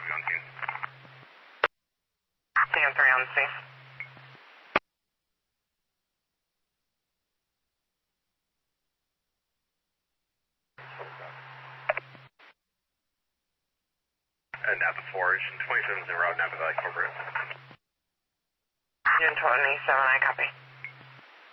Copy on scene. Stand 3 on the scene. Napa 4, Engine 27 Route, Napa Valley Corporate. Engine 27, I copy.